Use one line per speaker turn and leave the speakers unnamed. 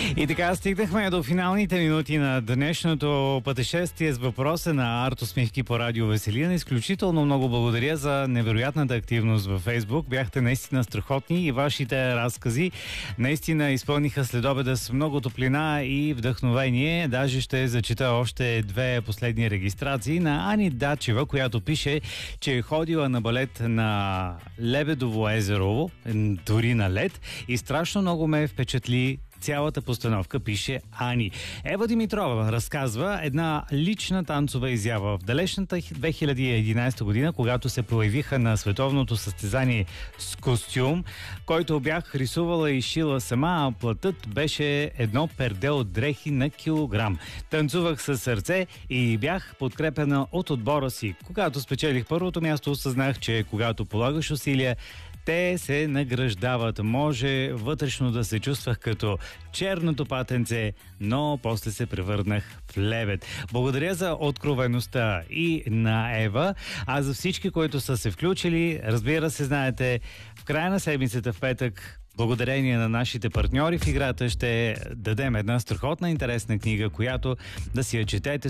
И така стигнахме до финалните минути на днешното пътешествие с въпроса на Арт усмивки по радио Веселина. Изключително много благодаря за невероятната активност във Фейсбук. Бяхте наистина страхотни и вашите разкази наистина изпълниха следобеда с много топлина и вдъхновение. Даже ще зачита още две последни регистрации на Ани Дачева, която пише, че е ходила на балет на Лебедово езеро, дори на лед, и страшно много ме впечатли цялата постановка, пише Ани. Ева Димитрова разказва една лична танцова изява в далечната 2011 година, когато се появиха на световното състезание с костюм, който бях рисувала и шила сама, а платът беше едно перде от дрехи на килограм. Танцувах със сърце и бях подкрепена от отбора си. Когато спечелих първото място, осъзнах, че когато полагаш усилия, те се награждават. Може вътрешно да се чувствах като черното патенце, но после се превърнах в лебед. Благодаря за откровеността и на Ева, а за всички, които са се включили, разбира се, знаете, в края на седмицата в петък, благодарение на нашите партньори в играта, ще дадем една страхотна интересна книга, която да си я четете